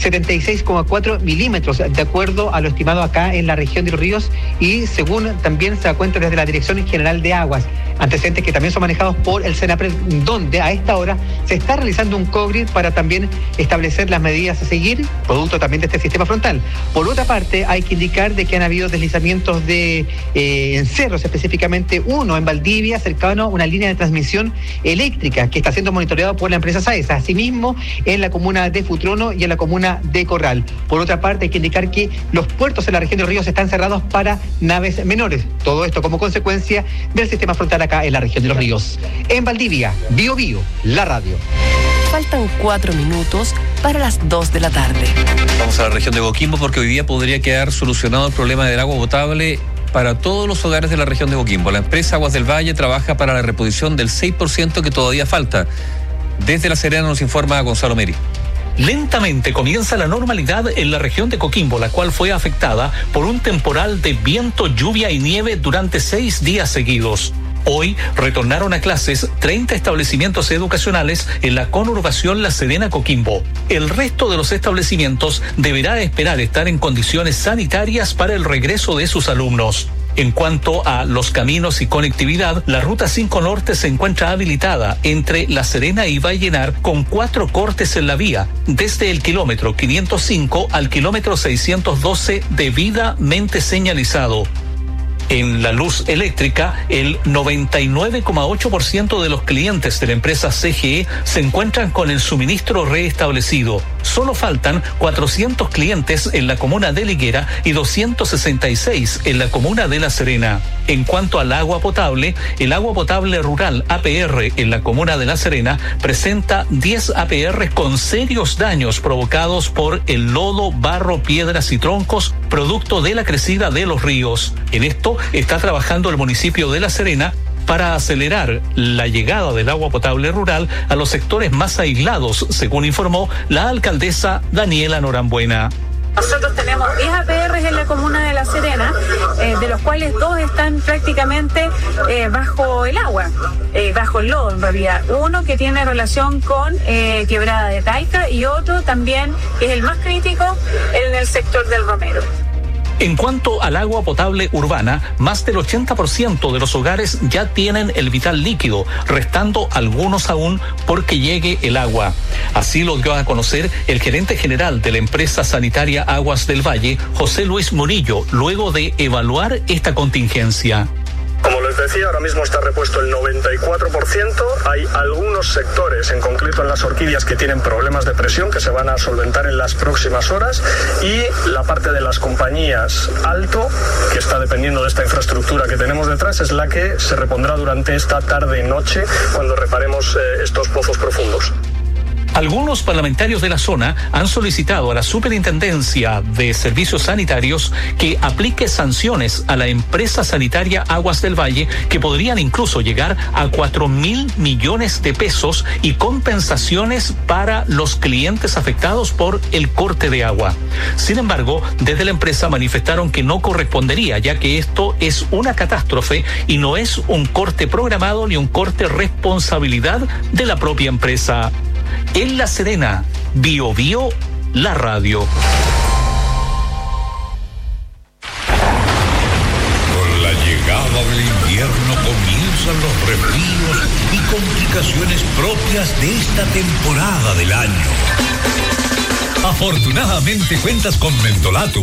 76,4 milímetros, de acuerdo a lo estimado acá en la región de Los Ríos, y según también se da cuenta desde la Dirección General de Aguas, antecedentes que también son manejados por el Senapred, donde a esta hora se está realizando un COGRID para también establecer las medidas a seguir, producto también de este sistema frontal. Por otra parte, hay que indicar de que han habido deslizamientos en cerros, específicamente uno en Valdivia, cercano a una línea de transmisión eléctrica que está siendo monitoreado por la empresa SAESA, asimismo en la comuna de Futrono y en la comuna de Corral. Por otra parte, hay que indicar que los puertos en la región de Los Ríos están cerrados para naves menores. Todo esto como consecuencia del sistema frontal acá en la región de Los Ríos. En Valdivia, Bio Bio, la radio. Faltan 4 minutos para las 2 de la tarde. Vamos a la región de Coquimbo porque hoy día podría quedar solucionado el problema del agua potable para todos los hogares de la región de Coquimbo. La empresa Aguas del Valle trabaja para la reposición del 6% que todavía falta. Desde La Serena nos informa Gonzalo Meri. Lentamente comienza la normalidad en la región de Coquimbo, la cual fue afectada por un temporal de viento, lluvia y nieve durante 6 días seguidos. Hoy retornaron a clases 30 establecimientos educacionales en la conurbación La Serena-Coquimbo. El resto de los establecimientos deberá esperar estar en condiciones sanitarias para el regreso de sus alumnos. En cuanto a los caminos y conectividad, la Ruta 5 Norte se encuentra habilitada entre La Serena y Vallenar con 4 cortes en la vía, desde el kilómetro 505 al kilómetro 612 debidamente señalizado. En la luz eléctrica, el 99,8% de los clientes de la empresa CGE se encuentran con el suministro reestablecido. Solo faltan 400 clientes en la comuna de Liguera y 266 en la comuna de La Serena. En cuanto al agua potable, el agua potable rural APR en la comuna de La Serena presenta 10 APR con serios daños provocados por el lodo, barro, piedras y troncos, producto de la crecida de los ríos. En esto está trabajando el municipio de La Serena para acelerar la llegada del agua potable rural a los sectores más aislados, según informó la alcaldesa Daniela Norambuena. Nosotros tenemos 10 APRs en la comuna de La Serena, de los cuales 2 están prácticamente bajo el agua, bajo el lodo en realidad. Uno que tiene relación con Quebrada de Talca y otro también, que es el más crítico, en el sector del Romero. En cuanto al agua potable urbana, más del 80% de los hogares ya tienen el vital líquido, restando algunos aún porque llegue el agua. Así lo dio a conocer el gerente general de la empresa sanitaria Aguas del Valle, José Luis Murillo, luego de evaluar esta contingencia. Como les decía, ahora mismo está repuesto el 94%. Hay algunos sectores, en concreto en las orquídeas, que tienen problemas de presión que se van a solventar en las próximas horas. Y la parte de las compañías alto, que está dependiendo de esta infraestructura que tenemos detrás, es la que se repondrá durante esta tarde-noche cuando reparemos estos pozos profundos. Algunos parlamentarios de la zona han solicitado a la Superintendencia de Servicios Sanitarios que aplique sanciones a la empresa sanitaria Aguas del Valle que podrían incluso llegar a 4.000 millones de pesos y compensaciones para los clientes afectados por el corte de agua. Sin embargo, desde la empresa manifestaron que no correspondería, ya que esto es una catástrofe y no es un corte programado ni un corte responsabilidad de la propia empresa. En La Serena, Bio Bio, la radio. Con la llegada del invierno comienzan los resfríos y complicaciones propias de esta temporada del año. Afortunadamente cuentas con Mentolatum,